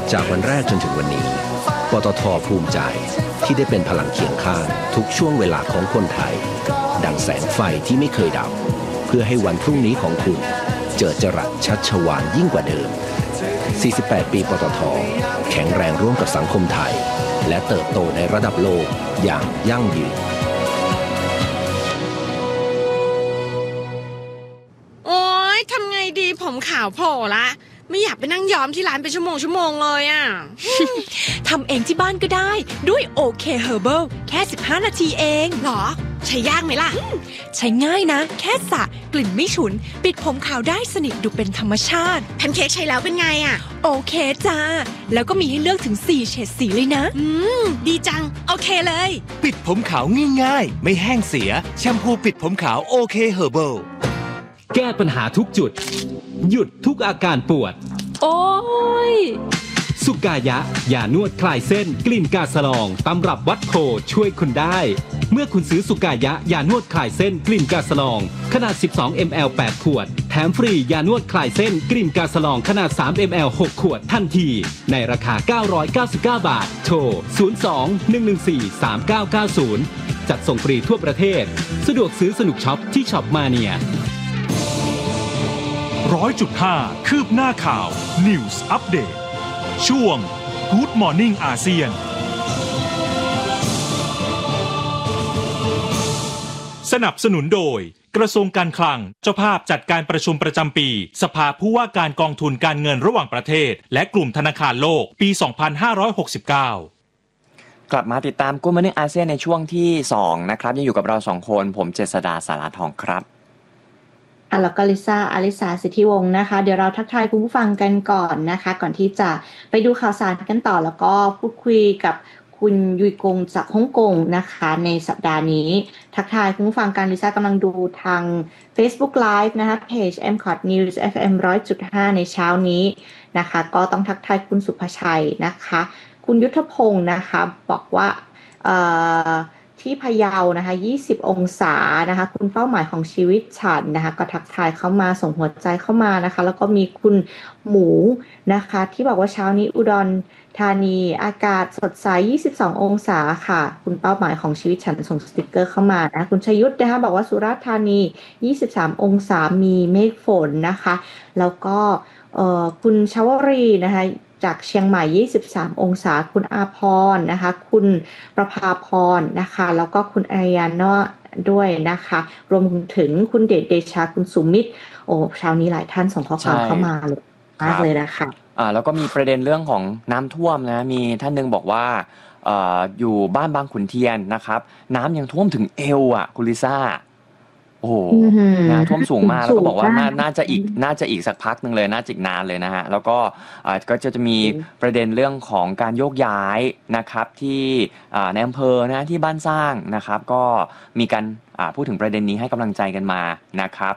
จากวันแรกจนถึงวันนี้ปตท.ภูมิใจที่ได้เป็นพลังเคียงข้างทุกช่วงเวลาของคนไทยดังแสงไฟที่ไม่เคยดับเพื่อให้วันพรุ่งนี้ของคุณเจิดจรัสชัชวาลยิ่งกว่าเดิม48 ปีปตท.แข็งแรงร่วมกับสังคมไทยและเติบโตในระดับโลกอย่างยั่งยืนโอ๊ยทำไงดีผมขาวโผล่ละไม่อยากไปนั่งย้อมที่ร้านเป็นชั่วโมงเลยอ่ะทำเองที่บ้านก็ได้ด้วยโอเคเฮอร์เบิลแค่15 นาทีเองหรอใช้ยากไหมล่ะใช้ง่ายนะแค่สระกลิ่นไม่ฉุนปิดผมขาวได้สนิทดูเป็นธรรมชาติแพนเค้กใช้แล้วเป็นไงอ่ะโอเคจ้าแล้วก็มีให้เลือกถึง4เฉดสีเลยนะดีจังโอเคเลยปิดผมขาวง่ายๆไม่แห้งเสียแชมพูปิดผมขาวโอเคเฮอร์เบิลแก้ปัญหาทุกจุดหยุดทุกอาการปวดโอ้ยสุกายะยานวดคลายเส้นกลิ่นกาสลองตำรับวัดโพช่วยคุณได้เมื่อคุณซื้อสุกายะยานวดคลายเส้นกลิ่นกาสลองขนาด12 ml 8 ขวดแถมฟรียานวดคลายเส้นกลิ่นกาสลองขนาด3 ml 6 ขวดทันทีในราคา999 บาทโทร02-114-3990จัดส่งฟรีทั่วประเทศสะดวกซื้อสนุกช็อปที่ช็อปมาเนีย 100.5 คืบหน้าข่าว News Update ช่วง Good Morning อาเซียนสนับสนุนโดยกระทรวงการคลังเจ้าภาพจัดการประชุมประจำปีสภาผู้ว่าการกองทุนการเงินระหว่างประเทศและกลุ่มธนาคารโลกปี 2569 กลับมาติดตามGood Morning อาเซียนในช่วงที่2นะครับยังอยู่กับเรา2คนผมเจษฎาสาราทองครับแล้วก็ลิซ่าอลิสาสิทธิวงศ์นะคะเดี๋ยวเราทักทายคุณผู้ฟังกันก่อนนะคะก่อนที่จะไปดูข่าวสารกันต่อแล้วก็พูดคุยกับคุณยุยกงจากฮ่องกงนะคะในสัปดาห์นี้ทักทายคุณผู้ฟังกันลิซ่ากำลังดูทาง Facebook Live นะคะเพจ MCOT News FM 100.5 ในเช้านี้นะคะก็ต้องทักทายคุณสุภชัยนะคะคุณยุทธพงศ์นะคะบอกว่าที่พะเยานะคะ20 องศานะคะคุณเป้าหมายของชีวิตฉันนะคะก็ทักทายเข้ามาส่งหัวใจเข้ามานะคะแล้วก็มีคุณหมูนะคะที่บอกว่าเช้านี้อุดรธานีอากาศสดใส22 องศาค่ะคุณเป้าหมายของชีวิตฉันส่งสติกเกอร์เข้ามานะคุณชยุทธนะคะบอกว่าสุราษฎร์ธานี23 องศามีเมฆฝนนะคะแล้วก็คุณชวรีนะคะจากเชียงใหม่23 องศาคุณอาพรนะคะคุณประภาพรนะคะแล้วก็คุณอาริยานาด้วยนะคะรวมถึงคุณเดชเดชาคุณสุมิตรโอ้เช้านี้หลายท่านส่งข้อความเข้ามาเลยมากเลยนะคะแล้วก็มีประเด็นเรื่องของน้ำท่วมนะมีท่านนึงบอกว่าอยู่บ้านบางขุนเทียนนะครับน้ำยังท่วมถึงเอวอ่ะคุณลิซ่าโอ้โหน้ำท่วมสูงมากแล้วก็บอกว่าน่าจะอีกสักพักนึงเลยน่าจะอีกนานเลยนะฮะแล้วก็จะมีประเด็นเรื่องของการโยกย้ายนะครับที่ในอำเภอนะที่บ้านสร้างนะครับก็มีการพูดถึงประเด็นนี้ให้กำลังใจกันมานะครับ